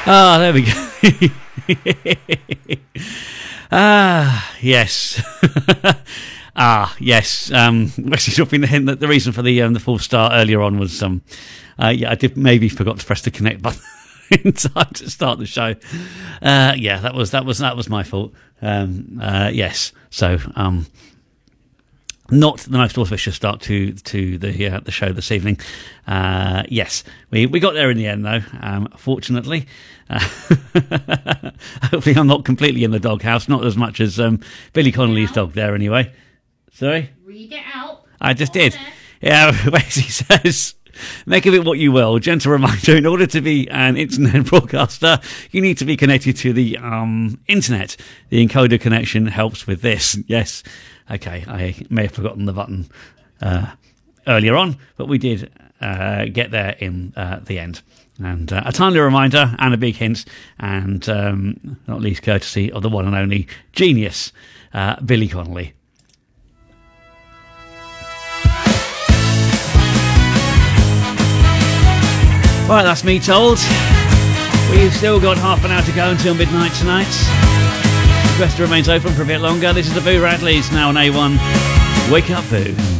Ah, there we go. Yes. Yes. Actually, dropping the hint that the reason for the false start earlier on was I did maybe forgot to press the connect button in time to start the show. That was my fault. Yes. So not the most auspicious start to the show this evening. Yes, we got there in the end, though. Fortunately, hopefully I'm not completely in the doghouse. Not as much as Billy Connolly's dog there, anyway. Sorry, read it out. I just did. Yeah, he says, "Make of it what you will." Gentle reminder: in order to be an internet broadcaster, you need to be connected to the internet. The encoder connection helps with this. Yes. Okay, I may have forgotten the button earlier on, but we did get there in the end. And a timely reminder and a big hint, and not least courtesy of the one and only genius, Billy Connolly. Right, that's me told. We've still got half an hour to go until midnight tonight. The rest remains open for a bit longer. This is the Boo Radleys now on A1. Wake up, Boo.